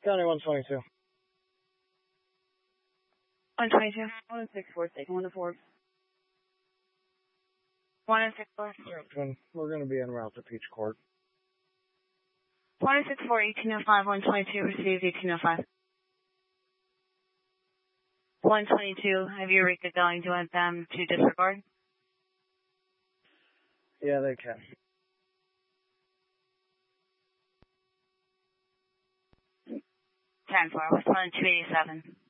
County 122. 122. 164, taking 1 to Forbes. 164. We're going to be en route to Peach Court. 164, 1805, 122, received 1805. 122, have you Eureka going? Do you want them to disregard? Yeah, they can. 10-4, respond 287.